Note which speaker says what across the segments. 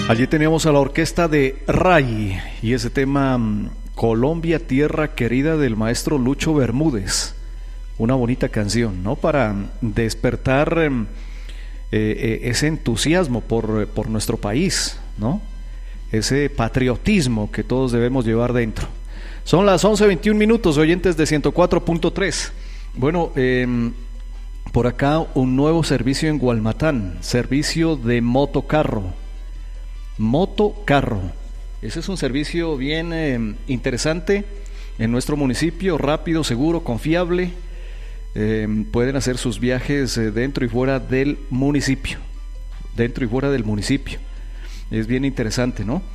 Speaker 1: Allí teníamos a la orquesta de Ray y ese tema Colombia, tierra querida, del maestro Lucho Bermúdez. Una bonita canción, ¿no? Para despertar ese entusiasmo por nuestro país, ¿no? Ese patriotismo que todos debemos llevar dentro. Son las 11:21 minutos, oyentes de 104.3. Bueno, por acá un nuevo servicio en Gualmatán, servicio de motocarro. Motocarro, ese es un servicio bien interesante en nuestro municipio, rápido, seguro, confiable. Pueden hacer sus viajes dentro y fuera del municipio, es bien interesante, ¿no?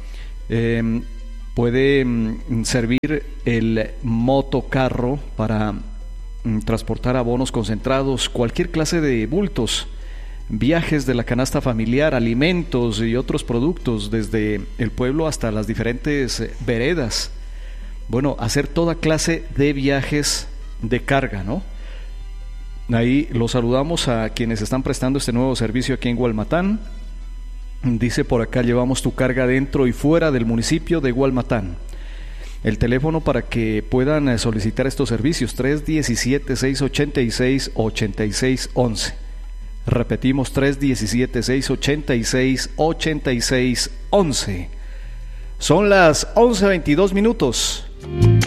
Speaker 1: Puede servir el motocarro para transportar abonos concentrados, cualquier clase de bultos, viajes de la canasta familiar, alimentos y otros productos desde el pueblo hasta las diferentes veredas. Bueno, hacer toda clase de viajes de carga, ¿no? Ahí los saludamos a quienes están prestando este nuevo servicio aquí en Gualmatán. Dice por acá: llevamos tu carga dentro y fuera del municipio de Gualmatán. El teléfono para que puedan solicitar estos servicios: 317-686-8611. Repetimos, 317-686-8611. Son las 11:22 minutos.